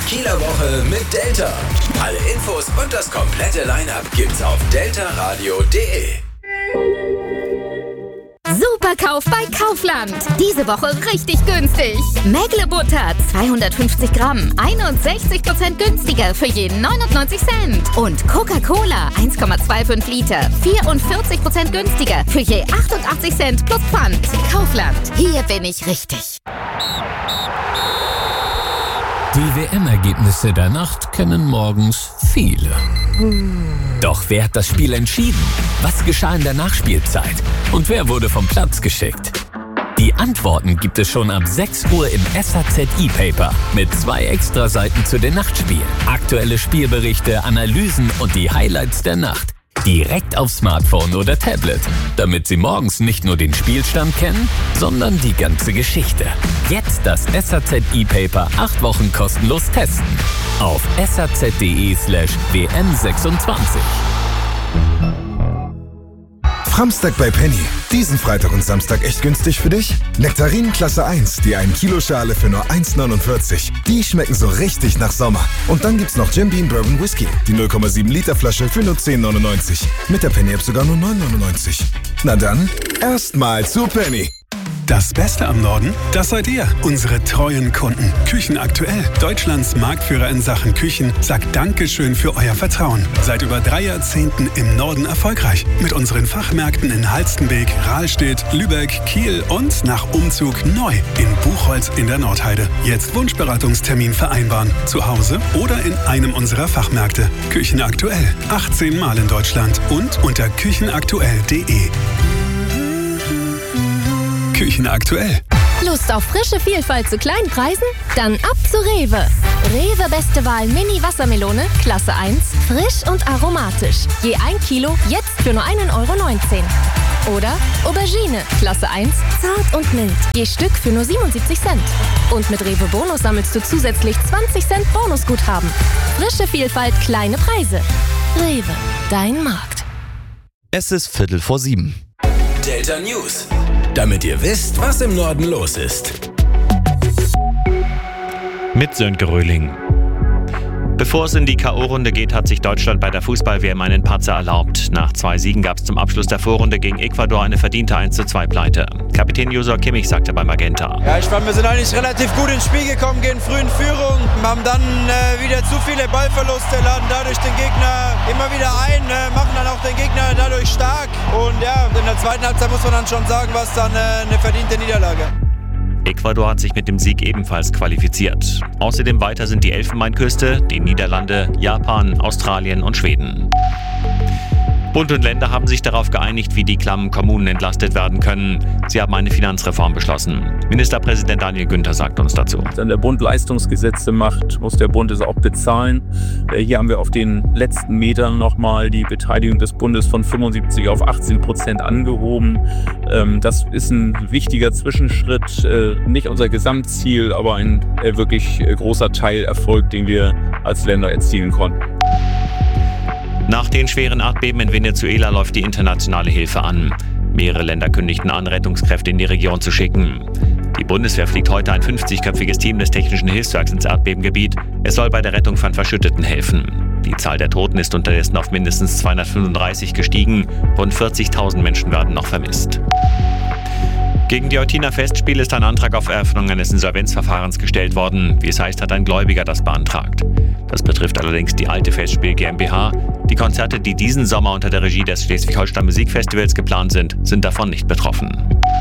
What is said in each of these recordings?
Kieler Woche mit Delta. Alle Infos und das komplette Line-Up gibt's auf deltaradio.de. Superkauf bei Kaufland. Diese Woche richtig günstig. Mägle-Butter 250 Gramm, 61% günstiger für jeden 99 Cent. Und Coca-Cola 1,25 Liter, 44% günstiger für je 88 Cent plus Pfand. Kaufland, hier bin ich richtig. Die WM-Ergebnisse der Nacht kennen morgens viele. Doch wer hat das Spiel entschieden? Was geschah in der Nachspielzeit? Und wer wurde vom Platz geschickt? Die Antworten gibt es schon ab 6 Uhr im SAZ E-Paper mit 2 Extraseiten zu den Nachtspielen. Aktuelle Spielberichte, Analysen und die Highlights der Nacht. Direkt auf Smartphone oder Tablet, damit Sie morgens nicht nur den Spielstand kennen, sondern die ganze Geschichte. Jetzt das SAZ E-Paper 8 Wochen kostenlos testen. Auf saz.de/WM26. Framstag bei Penny. Diesen Freitag und Samstag echt günstig für dich? Nektarinen Klasse 1, die 1 Kilo Schale für nur 1,49. Die schmecken so richtig nach Sommer. Und dann gibt's noch Jim Beam Bourbon Whisky, die 0,7 Liter Flasche für nur 10,99. Mit der Penny App sogar nur 9,99. Na dann, erstmal zu Penny. Das Beste am Norden, das seid ihr, unsere treuen Kunden. Küchen aktuell, Deutschlands Marktführer in Sachen Küchen, sagt Dankeschön für euer Vertrauen. Seit über 3 Jahrzehnten im Norden erfolgreich. Mit unseren Fachmärkten in Halstenbek, Rahlstedt, Lübeck, Kiel und nach Umzug neu in Buchholz in der Nordheide. Jetzt Wunschberatungstermin vereinbaren. Zu Hause oder in einem unserer Fachmärkte. Küchen aktuell, 18 Mal in Deutschland und unter küchenaktuell.de. Küchen aktuell. Lust auf frische Vielfalt zu kleinen Preisen? Dann ab zu Rewe. Rewe Beste Wahl Mini Wassermelone, Klasse 1, frisch und aromatisch. Je 1 Kilo, jetzt für nur 1,19 €. Oder Aubergine, Klasse 1, zart und mild. Je Stück für nur 77 Cent. Und mit Rewe Bonus sammelst du zusätzlich 20 Cent Bonusguthaben. Frische Vielfalt, kleine Preise. Rewe, dein Markt. Es ist 6:45. Delta News. Damit ihr wisst, was im Norden los ist. Mit Sönke Röhling. Bevor es in die K.O.-Runde geht, hat sich Deutschland bei der Fußball-WM einen Patzer erlaubt. Nach 2 Siegen gab es zum Abschluss der Vorrunde gegen Ecuador eine verdiente 1:2-Pleite. Kapitän Josua Kimmich sagte bei Magenta: Ja, ich fand, wir sind eigentlich relativ gut ins Spiel gekommen, gehen früh in Führung, haben dann wieder zu viele Ballverluste, laden dadurch den Gegner immer wieder ein, machen dann auch den Gegner dadurch stark. Und ja, in der zweiten Halbzeit muss man dann schon sagen, was dann eine verdiente Niederlage. Ecuador hat sich mit dem Sieg ebenfalls qualifiziert. Außerdem weiter sind die Elfenbeinküste, die Niederlande, Japan, Australien und Schweden. Bund und Länder haben sich darauf geeinigt, wie die klammen Kommunen entlastet werden können. Sie haben eine Finanzreform beschlossen. Ministerpräsident Daniel Günther sagt uns dazu. Wenn der Bund Leistungsgesetze macht, muss der Bund es auch bezahlen. Hier haben wir auf den letzten Metern nochmal die Beteiligung des Bundes von 75% auf 18% angehoben. Das ist ein wichtiger Zwischenschritt, nicht unser Gesamtziel, aber ein wirklich großer Teilerfolg, den wir als Länder erzielen konnten. Nach den schweren Erdbeben in Venezuela läuft die internationale Hilfe an. Mehrere Länder kündigten an, Rettungskräfte in die Region zu schicken. Die Bundeswehr fliegt heute ein 50-köpfiges Team des Technischen Hilfswerks ins Erdbebengebiet. Es soll bei der Rettung von Verschütteten helfen. Die Zahl der Toten ist unterdessen auf mindestens 235 gestiegen. Rund 40.000 Menschen werden noch vermisst. Gegen die Eutiner Festspiele ist ein Antrag auf Eröffnung eines Insolvenzverfahrens gestellt worden. Wie es heißt, hat ein Gläubiger das beantragt. Das betrifft allerdings die alte Festspiel GmbH. Die Konzerte, die diesen Sommer unter der Regie des Schleswig-Holstein Musikfestivals geplant sind, sind davon nicht betroffen.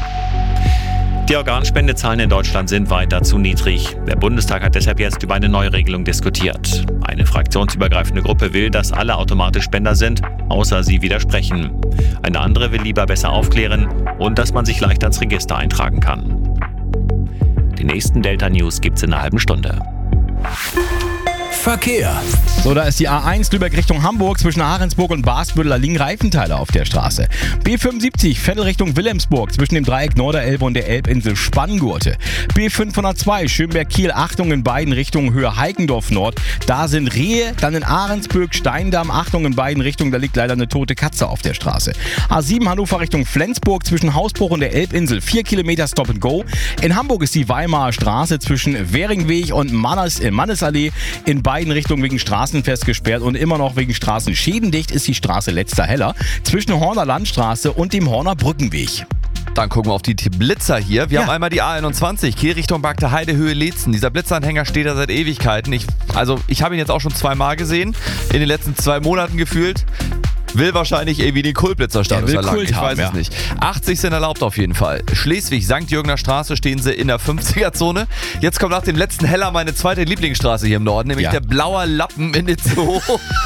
Die Organspendezahlen in Deutschland sind weiter zu niedrig. Der Bundestag hat deshalb jetzt über eine Neuregelung diskutiert. Eine fraktionsübergreifende Gruppe will, dass alle automatisch Spender sind, außer sie widersprechen. Eine andere will lieber besser aufklären und dass man sich leicht ans Register eintragen kann. Die nächsten Delta News gibt's in einer halben Stunde. Verkehr. So, da ist die A1 Lübeck Richtung Hamburg. Zwischen Ahrensburg und Basbüttel liegen Reifenteile auf der Straße. B75 Veddel Richtung Wilhelmsburg. Zwischen dem Dreieck Norderelbe und der Elbinsel Spanngurte. B502 Schönberg-Kiel. Achtung in beiden Richtungen Höhe Heikendorf Nord. Da sind Rehe. Dann in Ahrensburg Steindamm. Achtung in beiden Richtungen. Da liegt leider eine tote Katze auf der Straße. A7 Hannover Richtung Flensburg. Zwischen Hausbruch und der Elbinsel 4 Kilometer Stop and Go. In Hamburg ist die Weimarer Straße zwischen Währingweg und Mannesallee in beiden Richtungen wegen Straßenfest gesperrt und immer noch wegen Straßenschäden dicht ist die Straße Letzter Heller zwischen Horner Landstraße und dem Horner Brückenweg. Dann gucken wir auf die Blitzer hier. Wir haben einmal die A21, Kiel Richtung Bagde Heide, Höhe Leetzen. Dieser Blitzanhänger steht da seit Ewigkeiten. Ich habe ihn jetzt auch schon 2-mal gesehen, in den letzten 2 Monaten gefühlt. Will wahrscheinlich irgendwie den Kultblitzerstatus erlangen. Ich weiß es nicht. 80 sind erlaubt auf jeden Fall. Schleswig, St. Jürgener Straße stehen sie in der 50er-Zone. Jetzt kommt nach dem letzten Heller meine zweite Lieblingsstraße hier im Norden, nämlich der Blauer Lappen in Itzehoe.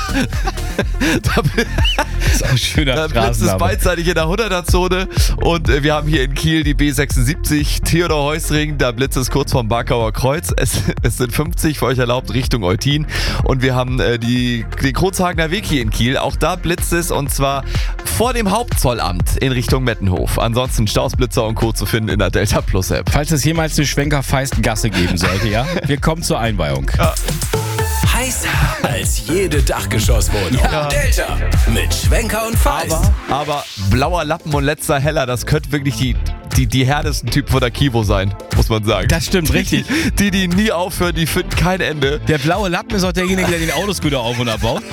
Das ist auch ein schöner Da blitzt es beidseitig in der 100er-Zone. Und wir haben hier in Kiel die B76 Theodor-Heusring. Da blitzt es kurz vom Barkauer Kreuz. Es sind 50 für euch erlaubt Richtung Eutin. Und wir haben den Kronshagener Weg hier in Kiel. Auch da blitzt es, und zwar vor dem Hauptzollamt in Richtung Mettenhof. Ansonsten Stausblitzer und Co. zu finden in der Delta Plus App. Falls es jemals eine Schwenker-Feist-Gasse geben sollte, ja? Wir kommen zur Einweihung. Ja. Heißer als jede Dachgeschosswohnung. Ja. Delta mit Schwenker und Feist. Aber blauer Lappen und letzter Heller, das könnte wirklich die härtesten Typen von der Kivo sein, muss man sagen. Das stimmt, richtig. Die nie aufhören, die finden kein Ende. Der blaue Lappen ist auch derjenige, der den Autoscooter auf- und abbaut.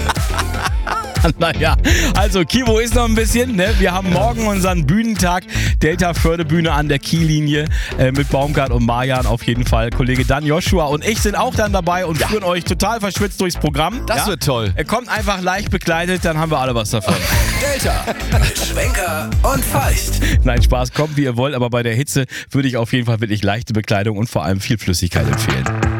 Naja, also Kivo ist noch ein bisschen, ne? Wir haben morgen unseren Bühnentag, Delta Fördebühne an der Kiellinie mit Baumgart und Marjan auf jeden Fall. Kollege Dan Joshua und ich sind auch dann dabei und führen euch total verschwitzt durchs Programm. Das wird toll. Er kommt einfach leicht bekleidet, dann haben wir alle was davon. Delta mit Schwenker und Feist. Nein, Spaß, kommt wie ihr wollt, aber bei der Hitze würde ich auf jeden Fall wirklich leichte Bekleidung und vor allem viel Flüssigkeit empfehlen.